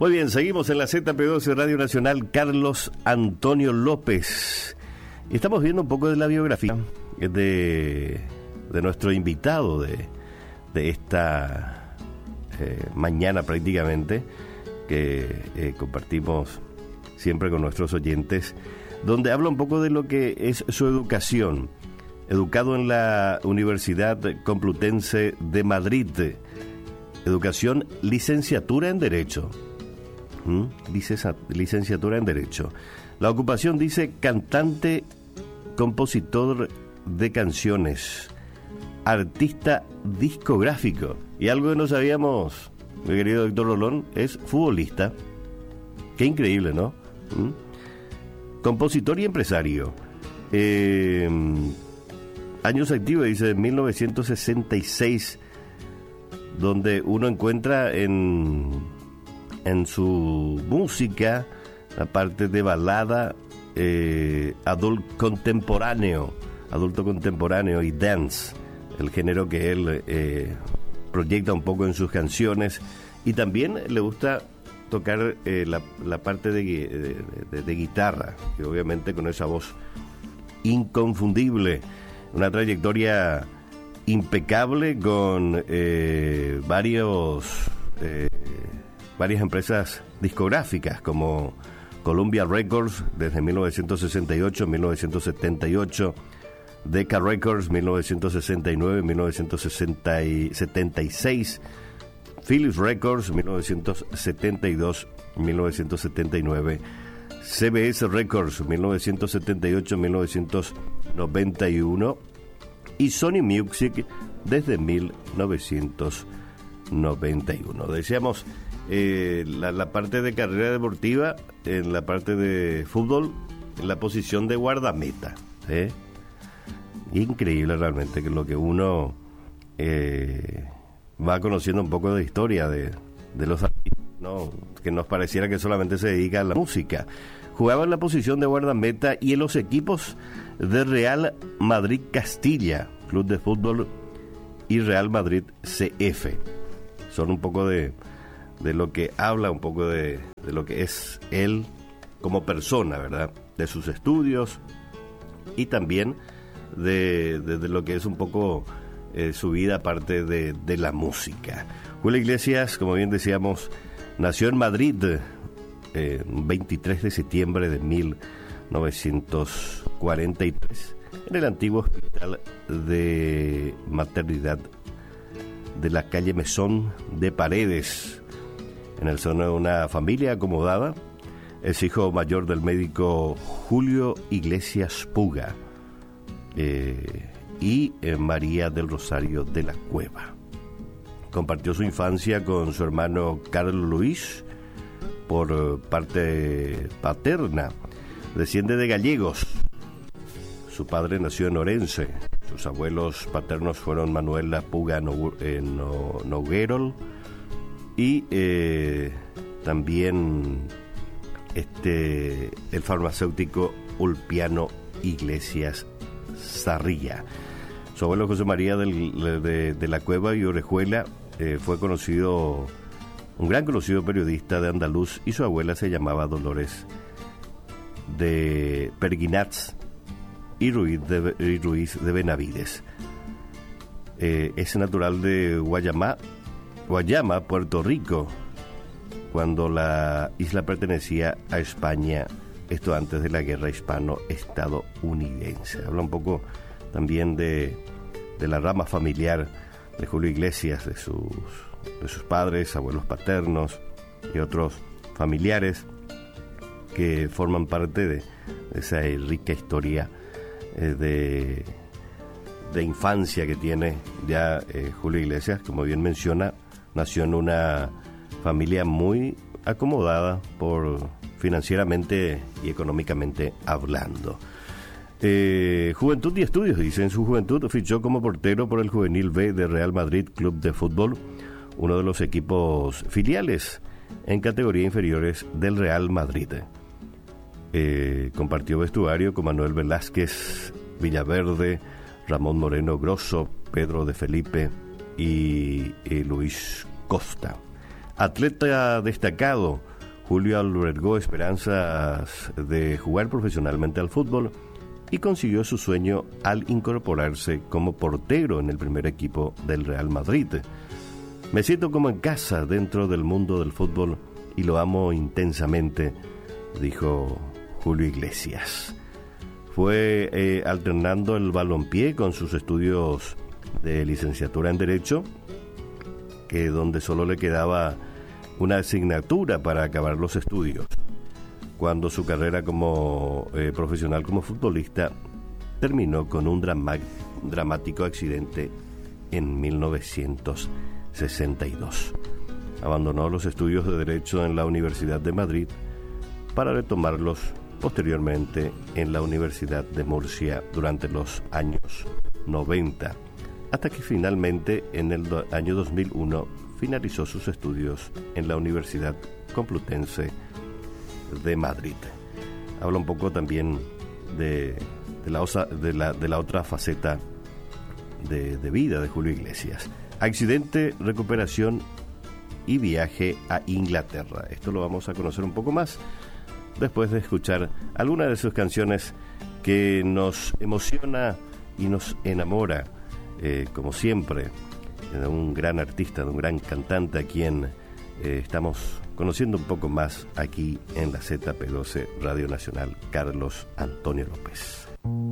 Muy bien, seguimos en la ZP12 Radio Nacional. Carlos Antonio López. Y estamos viendo un poco de la biografía de nuestro invitado de esta mañana prácticamente, que compartimos siempre con nuestros oyentes, donde habla un poco de lo que es su educación. Educado en la Universidad Complutense de Madrid, educación, licenciatura en Derecho. Licenciatura en Derecho. La ocupación dice cantante, compositor de canciones, artista discográfico. Y algo que no sabíamos, mi querido Héctor Rolón, es futbolista. Qué increíble, ¿no? Compositor y empresario. Años activos, dice, 1966, donde uno encuentra en su música la parte de balada, adulto contemporáneo y dance, el género que él proyecta un poco en sus canciones, y también le gusta tocar la parte de guitarra, y obviamente con esa voz inconfundible. Una trayectoria impecable con varias empresas discográficas como Columbia Records desde 1968, 1978, Decca Records 1969, 1976, Philips Records 1972, 1979, CBS Records 1978, 1991 y Sony Music desde 1991. Decíamos la parte de carrera deportiva, en la parte de fútbol, en la posición de guardameta. Increíble realmente que lo que uno va conociendo un poco de historia de los artistas, ¿no? Que nos pareciera que solamente se dedica a la música. Jugaba en la posición de guardameta y en los equipos de Real Madrid Castilla, Club de Fútbol, y Real Madrid CF. Son un poco de lo que habla, un poco de lo que es él como persona, ¿verdad? De sus estudios y también de lo que es un poco su vida aparte de la música. Julio Iglesias, como bien decíamos, nació en Madrid 23 de septiembre de 1943 en el antiguo hospital de maternidad de la calle Mesón de Paredes, en el seno de una familia acomodada. Es hijo mayor del médico Julio Iglesias Puga y María del Rosario de la Cueva. Compartió su infancia con su hermano Carlos Luis por parte paterna. Desciende de gallegos. Su padre nació en Orense. Sus abuelos paternos fueron Manuel La Puga Noguerol y también el farmacéutico Ulpiano Iglesias Sarría. Su abuelo José María de la Cueva y Orejuela fue un gran conocido periodista de andaluz, y su abuela se llamaba Dolores de Perguinats y Ruiz de Benavides. Es natural de Guayama, Puerto Rico, cuando la isla pertenecía a España, esto antes de la guerra hispano-estadounidense. Habla un poco también de la rama familiar de Julio Iglesias, de sus padres, abuelos paternos y otros familiares que forman parte de esa rica historia de infancia que tiene ya Julio Iglesias. Como bien menciona, nació en una familia muy acomodada financieramente y económicamente hablando. Juventud y estudios, dice. En su juventud fichó como portero por el Juvenil B de Real Madrid Club de Fútbol, uno de los equipos filiales en categorías inferiores del Real Madrid. Compartió vestuario con Manuel Velázquez Villaverde, Ramón Moreno Grosso, Pedro de Felipe y Luis Costa. Atleta destacado Julio albergó esperanzas de jugar profesionalmente al fútbol y consiguió su sueño al incorporarse como portero en el primer equipo del Real Madrid. Me siento como en casa dentro del mundo del fútbol y lo amo intensamente, dijo Julio Iglesias. Fue alternando el balompié con sus estudios de licenciatura en Derecho, donde solo le quedaba una asignatura para acabar los estudios, cuando su carrera como profesional como futbolista terminó con un dramático accidente en 1962. Abandonó los estudios de Derecho en la Universidad de Madrid para retomarlos posteriormente en la Universidad de Murcia durante los años 90, hasta que finalmente en el año 2001 finalizó sus estudios en la Universidad Complutense de Madrid. Habla un poco también de la otra faceta de vida de Julio Iglesias: accidente, recuperación y viaje a Inglaterra. Esto lo vamos a conocer un poco más después de escuchar algunas de sus canciones que nos emociona y nos enamora, como siempre, de un gran artista, de un gran cantante a quien estamos conociendo un poco más aquí en la ZP12 Radio Nacional, Carlos Antonio López.